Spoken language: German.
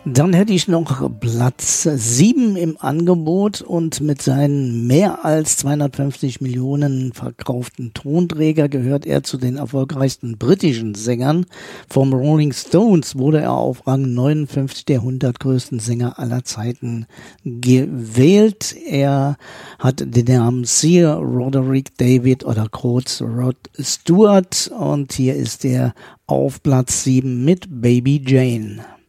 Dann hätte ich noch Platz 7 im Angebot und mit seinen mehr als 250 Millionen verkauften Tonträger gehört er zu den erfolgreichsten britischen Sängern. Vom Rolling Stones wurde er auf Rang 59 der 100 größten Sänger aller Zeiten gewählt. Er hat den Namen Sir Roderick David oder kurz Rod Stewart und hier ist er auf Platz 7 mit Baby Jane.